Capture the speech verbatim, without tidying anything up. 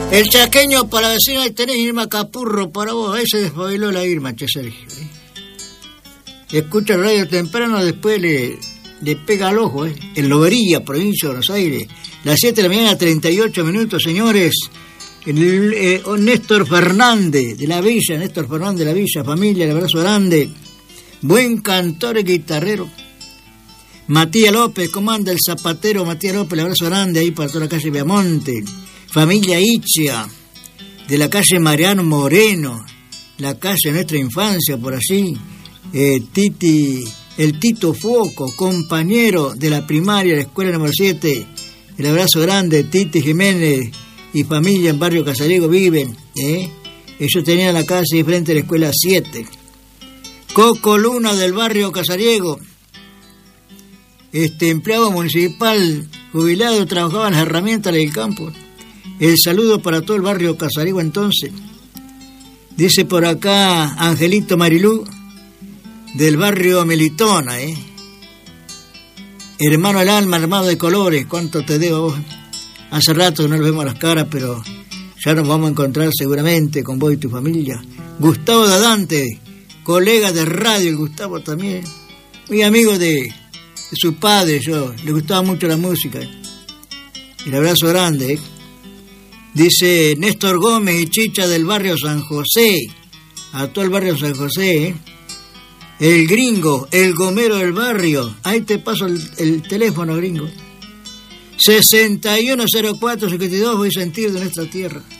El chaqueño para la vecina, ahí tenés Irma Capurro para vos. Ahí se despabiló la Irma, che Sergio. ¿eh? Escucha el radio temprano, después le, le pega al ojo. ¿eh? En Lobería, provincia de Buenos Aires. Las siete de la mañana, treinta y ocho minutos, señores. El, eh, Néstor Fernández de la Villa, Néstor Fernández de la Villa, familia, el abrazo grande. Buen cantor y guitarrero. Matías López, ¿cómo anda el zapatero? Matías López, el abrazo grande ahí para toda la calle Viamonte. Familia Ichia, de la calle Mariano Moreno, la calle de nuestra infancia, por allí. Eh, Titi, el Tito Foco, compañero de la primaria, de la escuela número siete. El abrazo grande, Titi Jiménez y familia en Barrio Casariego viven. ¿eh? Ellos tenían la casa de frente a la escuela siete. Coco Luna del Barrio Casariego. Este empleado municipal jubilado, trabajaba en las herramientas del campo. El saludo para todo el barrio Casariego entonces. Dice por acá Angelito Marilú, del barrio Melitona, ¿eh? Hermano del alma, hermano de colores, ¿cuánto te debo vos? Hace rato que no nos vemos las caras, pero ya nos vamos a encontrar seguramente con vos y tu familia. Gustavo Dadante, colega de radio, el Gustavo también, muy amigo de, de su padre, yo, le gustaba mucho la música. El abrazo grande, ¿eh? Dice Néstor Gómez y Chicha del barrio San José, a todo el barrio San José, ¿eh? El gringo, el gomero del barrio, ahí te paso el, el teléfono, gringo. sesenta y uno cero cuatro cincuenta y dos, voy a sentir de nuestra tierra.